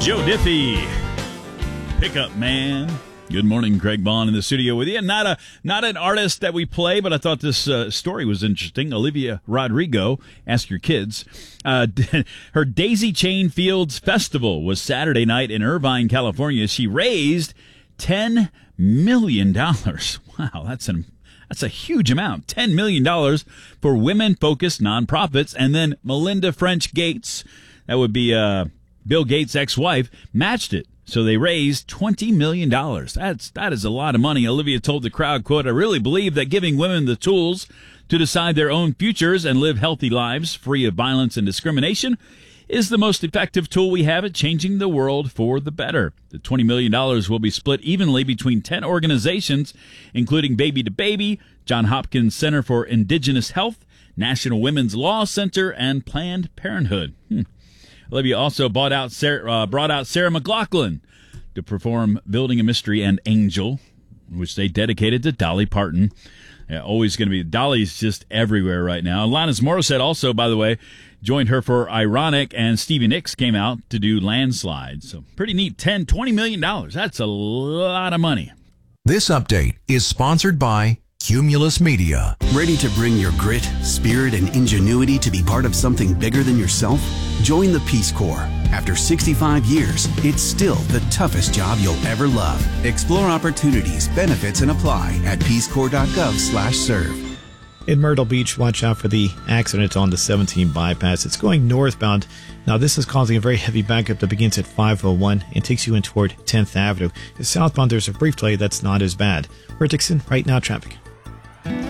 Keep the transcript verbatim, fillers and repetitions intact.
Joe Diffie, Pickup Man. Good morning, Craig Bond in the studio with you. Not a not an artist that we play, but I thought this uh, story was interesting. Olivia Rodrigo, ask your kids. Uh, her Daisy Chain Fields Festival was Saturday night in Irvine, California. She raised ten million dollars. Wow, that's an That's a huge amount, ten million dollars for women-focused nonprofits. And then Melinda French Gates, that would be uh, Bill Gates' ex-wife, matched it. So they raised twenty million dollars. That's, that is a lot of money. Olivia told the crowd, quote, "I really believe that giving women the tools to decide their own futures and live healthy lives free of violence and discrimination is the most effective tool we have at changing the world for the better." The twenty million dollars will be split evenly between ten organizations, including Baby to Baby, Johns Hopkins Center for Indigenous Health, National Women's Law Center, and Planned Parenthood. Hmm. Olivia also bought out Sarah, uh, brought out Sarah McLachlan to perform Building a Mystery and Angel, which they dedicated to Dolly Parton. Yeah, always going to be. Dolly's just everywhere right now. Alanis Morissette also, by the way, joined her for Ironic, and Stevie Nicks came out to do Landslide. So pretty neat. ten, twenty million dollars. That's a lot of money. This update is sponsored by Cumulus Media. Ready to bring your grit, spirit, and ingenuity to be part of something bigger than yourself? Join the Peace Corps. After sixty-five years, it's still the toughest job you'll ever love. Explore opportunities, benefits, and apply at peacecorps.gov slash serve. In Myrtle Beach, watch out for the accident on the seventeen bypass. It's going northbound. Now, this is causing a very heavy backup that begins at five oh one and takes you in toward tenth Avenue. Southbound, there's a brief delay that's not as bad. We're Dixon, right now traffic.